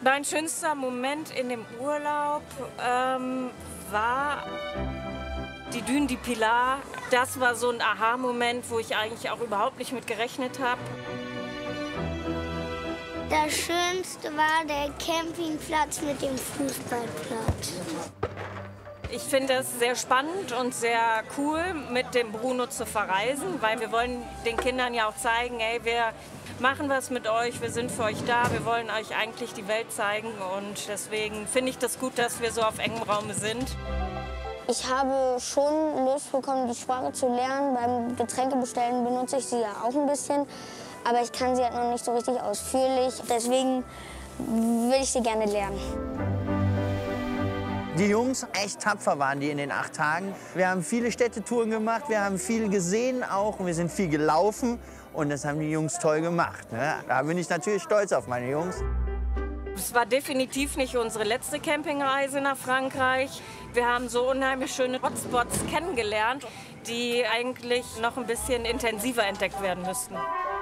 Mein schönster Moment in dem Urlaub war die Dune du Pilat. Das war so ein Aha-Moment, wo ich eigentlich auch überhaupt nicht mit gerechnet habe. Das Schönste war der Campingplatz mit dem Fußballplatz. Ich finde es sehr spannend und sehr cool, mit dem Bruno zu verreisen, weil wir wollen den Kindern ja auch zeigen, ey, wir machen was mit euch, wir sind für euch da, wir wollen euch eigentlich die Welt zeigen und deswegen finde ich das gut, dass wir so auf engem Raum sind. Ich habe schon Lust bekommen, die Sprache zu lernen. Beim Getränkebestellen benutze ich sie ja auch ein bisschen, aber ich kann sie halt noch nicht so richtig ausführlich. Deswegen will ich sie gerne lernen. Die Jungs, echt tapfer waren die in den 8 Tagen. Wir haben viele Städtetouren gemacht, wir haben viel gesehen auch, und wir sind viel gelaufen. Und das haben die Jungs toll gemacht. Ne? Da bin ich natürlich stolz auf meine Jungs. Es war definitiv nicht unsere letzte Campingreise nach Frankreich. Wir haben so unheimlich schöne Hotspots kennengelernt, die eigentlich noch ein bisschen intensiver entdeckt werden müssten.